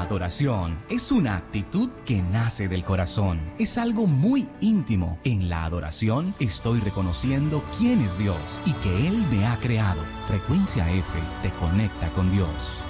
adoración es una actitud que nace del corazón. Es algo muy íntimo. En la adoración estoy reconociendo quién es Dios y que Él me ha creado. Frecuencia F te conecta con Dios.